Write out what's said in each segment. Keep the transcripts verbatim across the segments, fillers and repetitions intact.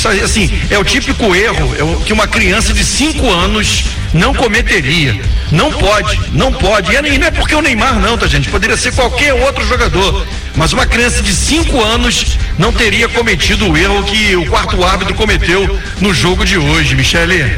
Isso aí, assim, é o típico erro é o, que uma criança de cinco anos não cometeria. Não pode, não pode. E não é porque o Neymar não, tá, gente? Poderia ser qualquer outro jogador. Mas uma criança de cinco anos não teria cometido o erro que o quarto árbitro cometeu no jogo de hoje, Michele.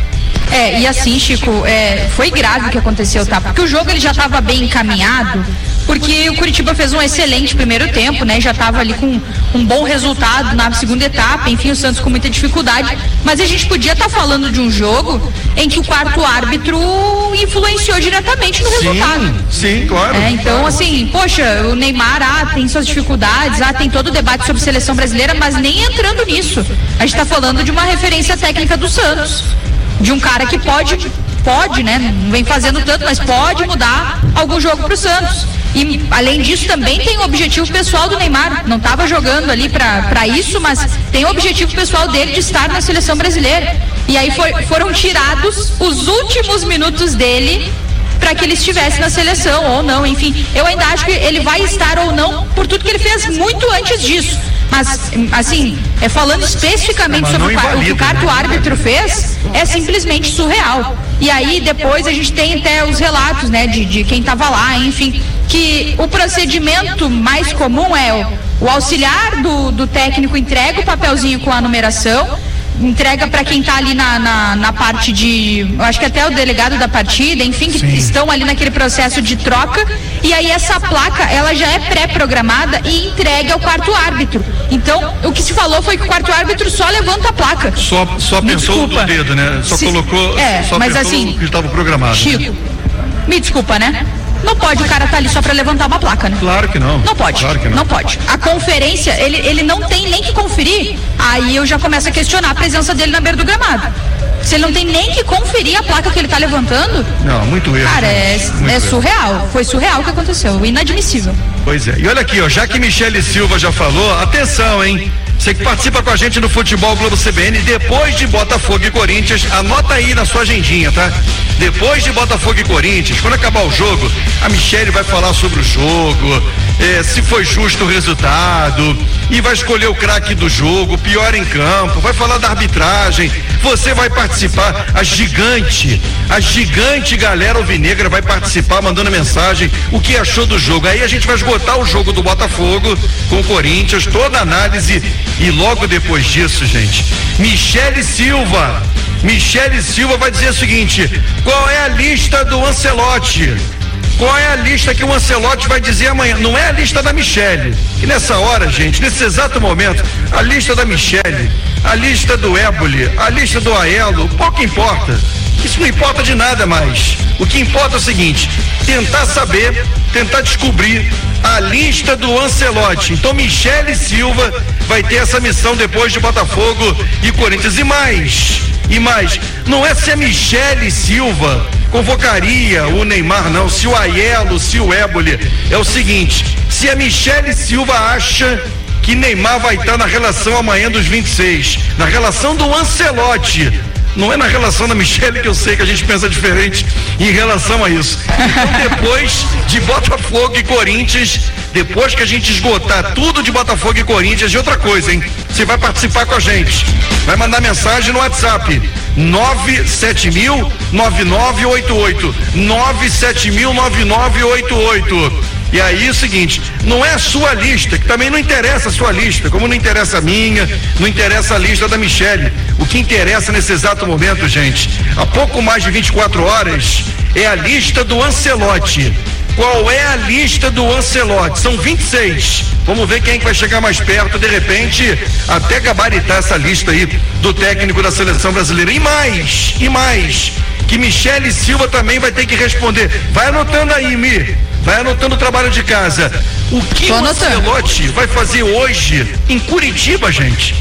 É, e assim, Chico, é, foi grave o que aconteceu, tá? Porque o jogo ele já estava bem encaminhado, porque o Curitiba fez um excelente primeiro tempo, né? Já estava ali com um bom resultado na segunda etapa, enfim, o Santos com muita dificuldade, mas a gente podia estar tá falando de um jogo em que o quarto árbitro influenciou diretamente no sim, resultado. Sim, claro. É, então, claro. assim, poxa, o Neymar, ah, tem suas dificuldades, ah, tem todo o debate sobre seleção brasileira, mas nem entrando nisso. A gente está falando de uma referência técnica do Santos. De um cara que pode, pode, né? Não vem fazendo tanto, mas pode mudar algum jogo pro Santos. E além disso também tem o objetivo pessoal do Neymar. Não estava jogando ali para isso, mas tem o objetivo pessoal dele de estar na seleção brasileira. E aí foi, foram tirados os últimos minutos dele para que ele estivesse na seleção ou não, enfim. Eu ainda acho que ele vai estar ou não por tudo que ele fez muito antes disso. Mas, assim, é, falando especificamente mas sobre invalida, o que o quarto né? árbitro fez, é simplesmente surreal. E aí, depois, a gente tem até os relatos, né, de, de quem estava lá, enfim, que o procedimento mais comum é o, o auxiliar do, do técnico entrega o papelzinho com a numeração, entrega para quem está ali na, na, na parte de, eu acho que até o delegado da partida, enfim, que Sim. estão ali naquele processo de troca, e aí essa placa, ela já é pré-programada e entregue ao quarto árbitro. Então, o que se falou foi que o quarto árbitro só levanta a placa. Só, só pensou no dedo, né? Só se, colocou, é, só mas pensou assim, que estava programado. Chico, me desculpa, né? Não pode o cara estar tá ali só para levantar uma placa, né? Claro que não. Não pode. Claro que não. Não pode. A conferência, ele, ele não tem nem que conferir. Aí eu já começo a questionar a presença dele na beira do gramado. Se ele não tem nem que conferir a placa que ele está levantando. Não, muito erro. Cara, é, é surreal. Foi surreal o que aconteceu. Inadmissível. Pois é. E olha aqui, ó, já que Michele Silva já falou, atenção, hein? Você que participa com a gente no Futebol Globo C B N, depois de Botafogo e Corinthians, anota aí na sua agendinha, tá? Depois de Botafogo e Corinthians, quando acabar o jogo, a Michele vai falar sobre o jogo, eh, se foi justo o resultado, e vai escolher o craque do jogo, o pior em campo, vai falar da arbitragem, você vai participar, a gigante, a gigante galera alvinegra vai participar mandando mensagem, o que achou do jogo. Aí a gente vai esgotar o jogo do Botafogo com o Corinthians, toda a análise. E logo depois disso, gente, Michele Silva, Michele Silva vai dizer o seguinte: qual é a lista do Ancelotti? Qual é a lista que o Ancelotti vai dizer amanhã? Não é a lista da Michele. E nessa hora, gente, nesse exato momento, a lista da Michele, a lista do Éboli, a lista do Aelo, pouco importa. Isso não importa de nada mais. O que importa é o seguinte: tentar saber, tentar descobrir a lista do Ancelotti. Então Michele Silva vai ter essa missão depois de Botafogo e Corinthians. E mais, e mais, não é se a Michele Silva convocaria o Neymar, não, se o Aiello, se o Éboli. É o seguinte: se a Michele Silva acha que Neymar vai estar na relação amanhã dos vinte e seis, na relação do Ancelotti, não é na relação da Michele, que eu sei que a gente pensa diferente em relação a isso. Então, depois de Botafogo e Corinthians, depois que a gente esgotar tudo de Botafogo e Corinthians, e outra coisa, hein? Você vai participar com a gente, vai mandar mensagem no WhatsApp nove sete mil, nove nove oito oito, nove sete mil, nove nove oito oito. E aí é o seguinte, não é a sua lista, que também não interessa a sua lista, como não interessa a minha, não interessa a lista da Michele. O que interessa nesse exato momento, gente, há pouco mais de vinte e quatro horas, é a lista do Ancelotti. Qual é a lista do Ancelotti? São vinte e seis. Vamos ver quem vai chegar mais perto, de repente, até gabaritar essa lista aí do técnico da seleção brasileira. E mais, e mais, que Michele Silva também vai ter que responder. Vai anotando aí, Mi. Vai anotando o trabalho de casa. O que o Ancelotti vai fazer hoje em Curitiba, gente?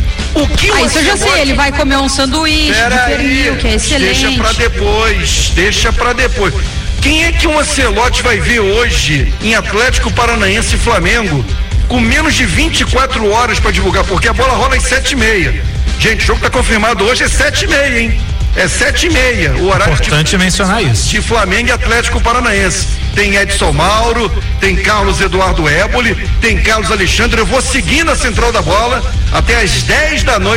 O que ah, o isso eu já sei, ele vai comer um sanduíche de pernil, que é excelente. Deixa pra depois, deixa pra depois. Quem é que o Ancelotti vai ver hoje em Atlético Paranaense e Flamengo com menos de vinte e quatro horas para divulgar? Porque a bola rola às sete e meia. Gente, o jogo tá confirmado hoje, é sete e meia, hein? É sete e meia, o horário. Importante de, mencionar isso. De Flamengo e Atlético Paranaense. Tem Edson Mauro, tem Carlos Eduardo Éboli, tem Carlos Alexandre. Eu vou seguir na central da bola até às dez da noite.